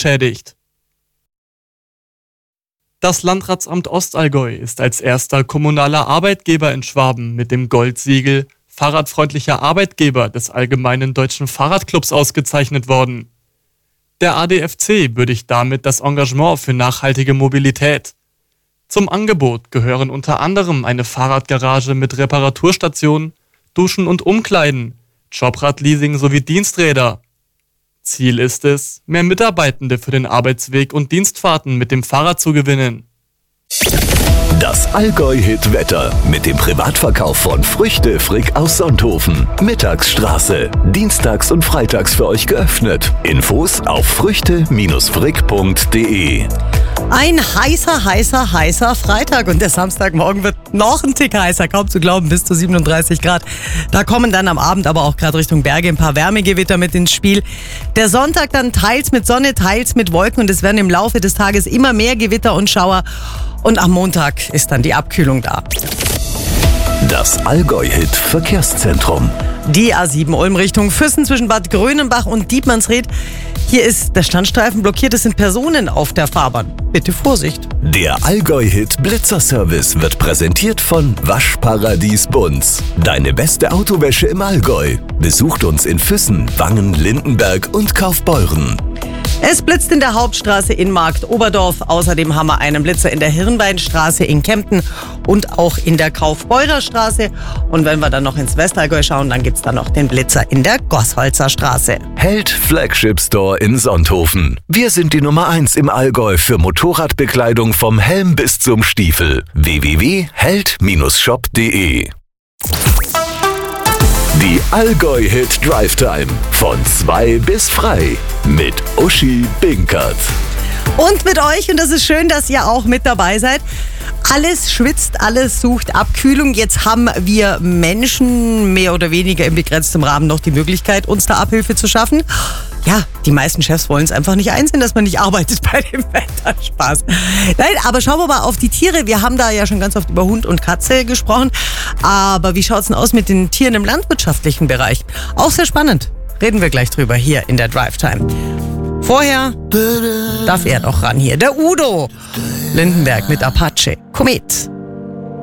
beschädigt. Das Landratsamt Ostallgäu ist als erster kommunaler Arbeitgeber in Schwaben mit dem Goldsiegel Fahrradfreundlicher Arbeitgeber des Allgemeinen Deutschen Fahrradclubs ausgezeichnet worden. Der ADFC würdigt damit das Engagement für nachhaltige Mobilität. Zum Angebot gehören unter anderem eine Fahrradgarage mit Reparaturstation, Duschen und Umkleiden, Jobradleasing sowie Diensträder. Ziel ist es, mehr Mitarbeitende für den Arbeitsweg und Dienstfahrten mit dem Fahrrad zu gewinnen. Das Allgäu-Hit-Wetter mit dem Privatverkauf von Früchte Frick aus Sonthofen. Mittagsstraße. Dienstags und freitags für euch geöffnet. Infos auf früchte-frick.de. Ein heißer Freitag und der Samstagmorgen wird noch ein Tick heißer, kaum zu glauben, bis zu 37 Grad. Da kommen dann am Abend aber auch gerade Richtung Berge ein paar Wärmegewitter mit ins Spiel. Der Sonntag dann teils mit Sonne, teils mit Wolken und es werden im Laufe des Tages immer mehr Gewitter und Schauer. Und am Montag ist dann die Abkühlung da. Das Allgäu-Hit-Verkehrszentrum. Die A7 Ulm Richtung Füssen zwischen Bad Grönenbach und Dietmannsried. Hier ist der Standstreifen blockiert, es sind Personen auf der Fahrbahn. Bitte Vorsicht. Der Allgäu-Hit Blitzerservice wird präsentiert von Waschparadies Bunz. Deine beste Autowäsche im Allgäu. Besucht uns in Füssen, Wangen, Lindenberg und Kaufbeuren. Es blitzt in der Hauptstraße in Marktoberdorf. Außerdem haben wir einen Blitzer in der Hirnweinstraße in Kempten und auch in der Kaufbeurer Straße. Und wenn wir dann noch ins Westallgäu schauen, dann gibt's da noch den Blitzer in der Gossholzer Straße. Held Flagship Store in Sonthofen. Wir sind die Nummer 1 im Allgäu für Motorradbekleidung vom Helm bis zum Stiefel. www.held-shop.de. Die Allgäu-Hit Drive Time von 2 bis frei mit Uschi Binkert. Und mit euch, und das ist schön, dass ihr auch mit dabei seid. Alles schwitzt, alles sucht Abkühlung. Jetzt haben wir Menschen mehr oder weniger im begrenzten Rahmen noch die Möglichkeit, uns da Abhilfe zu schaffen. Ja, die meisten Chefs wollen es einfach nicht einsehen, dass man nicht arbeitet bei dem Wetter. Spaß. Nein, aber schauen wir mal auf die Tiere. Wir haben da ja schon ganz oft über Hund und Katze gesprochen. Aber wie schaut's denn aus mit den Tieren im landwirtschaftlichen Bereich? Auch sehr spannend. Reden wir gleich drüber hier in der Drive Time. Vorher darf er noch ran hier. Der Udo Lindenberg mit Apache. Komet.